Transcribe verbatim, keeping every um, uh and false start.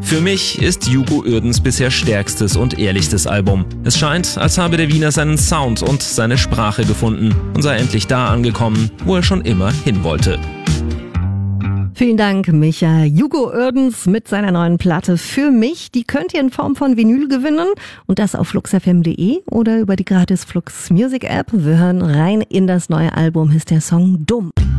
Für mich ist Hugo Uerdens bisher stärkstes und ehrlichstes Album. Es scheint, als habe der Wiener seinen Sound und seine Sprache gefunden und sei endlich da angekommen, wo er schon immer hin wollte. Vielen Dank, Micha. Hugo Uerdens mit seiner neuen Platte Für mich. Die könnt ihr in Form von Vinyl gewinnen und das auf flux f m punkt d e oder über die gratis Flux Music App. Wir hören rein in das neue Album, ist der Song Dumm.